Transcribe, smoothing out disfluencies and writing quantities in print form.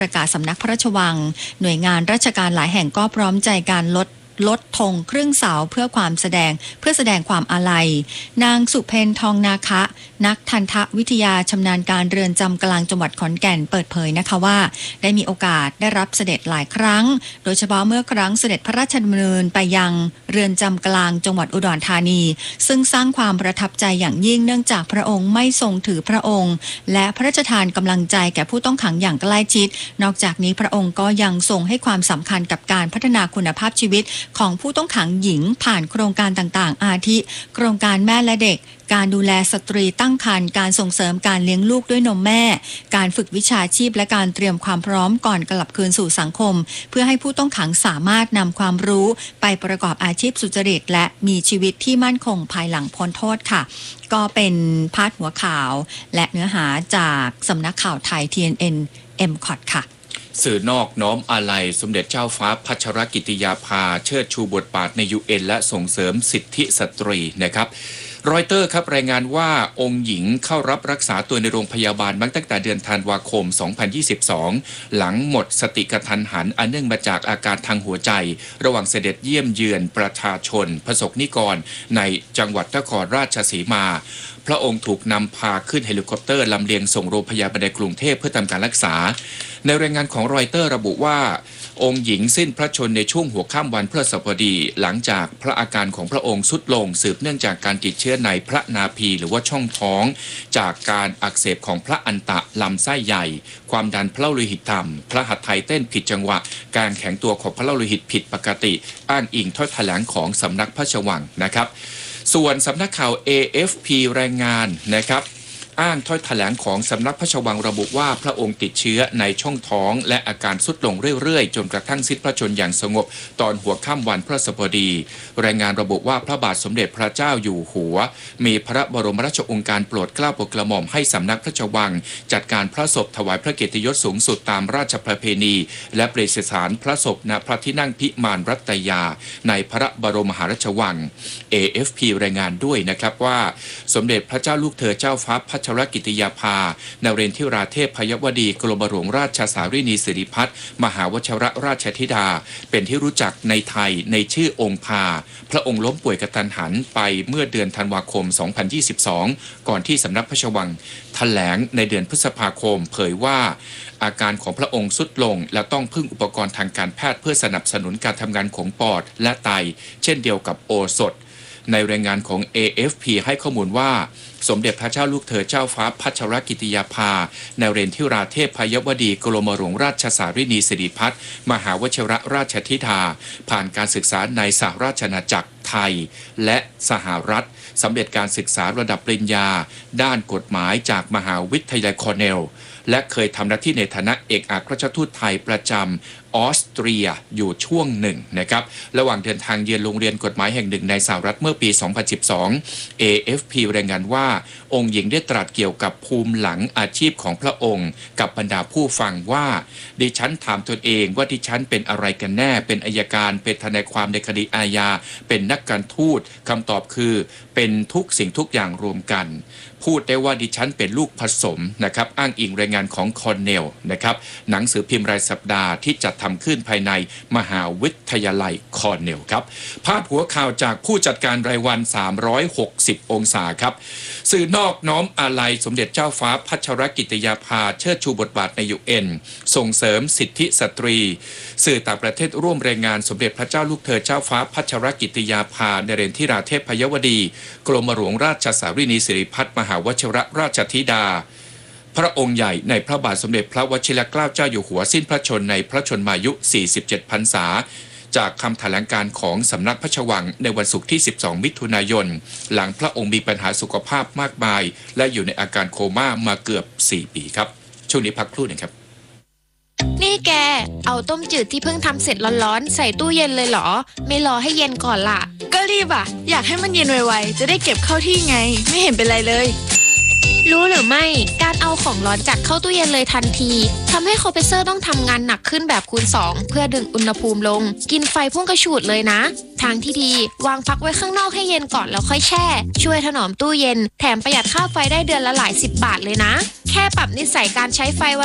ประกาศสำนักพระราชวังหน่วยงานราชการหลายแห่งก็พร้อมใจการลดธงครึ่งเสาเพื่อแสดงความอาลัยนางสุเพนทองนาคะนักทันตวิทยาชำนาญการเรือนจำกลางจังหวัดขอนแก่นเปิดเผยนะคะว่าได้มีโอกาสได้รับเสด็จหลายครั้งโดยเฉพาะเมื่อครั้งเสด็จพระราชดำเนินไปยังเรือนจำกลางจังหวัดอุดรธานีซึ่งสร้างความประทับใจอย่างยิ่งเนื่องจากพระองค์ไม่ทรงถือพระองค์และพระราชทานกำลังใจแก่ผู้ต้องขังอย่างใกล้ชิดนอกจากนี้พระองค์ก็ยังทรงให้ความสำคัญกับการพัฒนาคุณภาพชีวิตของผู้ต้องขังหญิงผ่านโครงการต่างๆอาทิโครงการแม่และเด็กการดูแลสตรีตั้งครรภ์การส่งเสริมการเลี้ยงลูกด้วยนมแม่การฝึกวิชาชีพและการเตรียมความพร้อมก่อนกลับคืนสู่สังคมเพื่อให้ผู้ต้องขังสามารถนำความรู้ไปประกอบอาชีพสุจริตและมีชีวิตที่มั่นคงภายหลังพ้นโทษค่ะก็เป็นพาดหัวข่าวและเนื้อหาจากสำนักข่าวไทย TNN MCOT ค่ะสื่อนอกน้อมอาลัยสมเด็จเจ้าฟ้าพัชรกิติยาภาเชิดชูบทบาทใน UN และส่งเสริมสิทธิสตรีนะครับรอยเตอร์ครับรายงานว่าองค์หญิงเข้ารับรักษาตัวในโรงพยาบาลมาตั้งแต่เดือนธันวาคม 2022 หลังหมดสติกระทันหันอันเนื่องมาจากอาการทางหัวใจระหว่างเสด็จเยี่ยมเยือนประชาชนประสบนิกรในจังหวัดนครราชสีมาพระองค์ถูกนำพาขึ้นเฮลิคอปเตอร์ลำเลียงส่งโรงพยาบาลในกรุงเทพเพื่อทำการรักษาในรายงานของรอยเตอร์ระบุว่าองค์หญิงสิ้นพระชนในช่วงหัวค่ำวันพฤหัสบดีหลังจากพระอาการของพระองค์ทรุดลงสืบเนื่องจากการติดเชื้อในพระนาภีหรือว่าช่องท้องจากการอักเสบของพระอันตะลำไส้ใหญ่ความดันพระโลหิตต่ำพระหัตถ์ไทยเต้นผิดจังหวะการแข็งตัวของพระโลหิตผิดปกติอ้างอิงถ้อยแถลงของสำนักพระราชวังนะครับส่วนสำนักข่าว AFP รายงานนะครับอ้างถ้อยแถลงของสำนักพระราชวังระบุว่าพระองค์ติดเชื้อในช่องท้องและอาการทรุดลงเรื่อยๆจนกระทั่งสิ้นพระชนม์อย่างสงบตอนหัวค่ำวันพฤหัสบดีรายงานระบุว่าพระบาทสมเด็จพระเจ้าอยู่หัวมีพระบรมราชโองการโปรดเกล้าโปรดกระหม่อมให้สำนักพระราชวังจัดการพระศพถวายพระเกียรติยศสูงสุดตามราชประเพณีและประดิษฐานพระศพณพระที่นั่งพิมานรัตยาในพระบรมมหาราชวัง AFP รายงานด้วยนะครับว่าสมเด็จพระเจ้าลูกเธอเจ้าฟ้าพัชรกิติยาภานเรนทิราเทพพยวดีกรมหลวงราชสารีนีสิริพัฒน์มหาวชิรราชธิดาเป็นที่รู้จักในไทยในชื่อองค์พาพระองค์ล้มป่วยกระทันหันไปเมื่อเดือนธันวาคม 2022 ก่อนที่สำนักพระราชวังแถลงในเดือนพฤษภาคมเผยว่าอาการของพระองค์ทรุดลงและต้องพึ่งอุปกรณ์ทางการแพทย์เพื่อสนับสนุนการทำงานของปอดและไตเช่นเดียวกับโอสถในรายงานของ AFP ให้ข้อมูลว่าสมเด็จพระเจ้าลูกเธอเจ้าฟ้าพัชรกิติยาภานเรนทิราเทพพยวดีกรมหลวงราชสารีนีสิริพัฒน์มหาวชิรราชธิดาผ่านการศึกษาในสหราชอาณาจักรไทยและสหรัฐสำเร็จการศึกษาระดับปริญญาด้านกฎหมายจากมหาวิทยาลัยคอร์เนลและเคยทำหน้าที่ในฐานะเอกอัครราชทูตไทยประจำออสเตรียอยู่ช่วงหนึ่งนะครับระหว่างเดินทางเยือนโรงเรียนกฎหมายแห่งหนึ่งในสหรัฐเมื่อปี 2012 AFP รายงานว่าองค์หญิงได้ตรัสเกี่ยวกับภูมิหลังอาชีพของพระองค์กับบรรดาผู้ฟังว่าดิฉันถามตนเองว่าดิฉันเป็นอะไรกันแน่เป็นอัยการเป็นทนายความในคดีอาญาเป็นนักการทูตคำตอบคือเป็นทุกสิ่งทุกอย่างรวมกันพูดได้ว่าดิฉันเป็นลูกผสมนะครับอ้างอิงรายงานของคอร์เนลนะครับหนังสือพิมพ์รายสัปดาห์ที่จัดทำขึ้นภายในมหาวิทยาลัยคอร์เนลครับพาดหัวข่าวจากผู้จัดการรายวัน360องศาครับสื่อนอกน้อมอาลัยสมเด็จเจ้าฟ้าพัชรกิติยาภาเชิดชูบทบาทใน UN ส่งเสริมสิทธิสตรีสื่อต่างประเทศร่วมรายงานสมเด็จพระเจ้าลูกเธอเจ้าฟ้าพัชรกิติยาภานเรนทิราเทพพยวดีกรมหลวงราชสารีนีสิริพัฒน์มหาวชิรราชธิดาพระองค์ใหญ่ในพระบาทสมเด็จพระวชิรเกล้าเจ้าอยู่หัวสิ้นพระชนม์ในพระชนมายุ 47 พรรษาจากคำแถลงการของสำนักพระราชวังในวันศุกร์ที่ 12 มิถุนายนหลังพระองค์มีปัญหาสุขภาพมากมายและอยู่ในอาการโคม่ามาเกือบ 4 ปีครับช่วงนี้พักครู่หนึ่งครับนี่แกเอาต้มจืดที่เพิ่งทำเสร็จร้อนๆใส่ตู้เย็นเลยเหรอไม่รอให้เย็นก่อนล่ะก็รีบอ่ะอยากให้มันเย็นไวๆจะได้เก็บเข้าที่ไงไม่เห็นเป็นไรเลยรู้หรือไม่การเอาของร้อนจัดเข้าตู้เย็นเลยทันทีทำให้คอมเพรสเซอร์ต้องทำงานหนักขึ้นแบบคูณ2เพื่อดึงอุณหภูมิลงกินไฟพุ่งกระฉูดเลยนะทางที่ดีวางพักไว้ข้างนอกให้เย็นก่อนแล้วค่อยแช่ช่วยถนอมตู้เย็นแถมประหยัดค่าไฟได้เดือนละหลาย10 บาทเลยนะแค่ปรับนิสัยการใช้ไฟ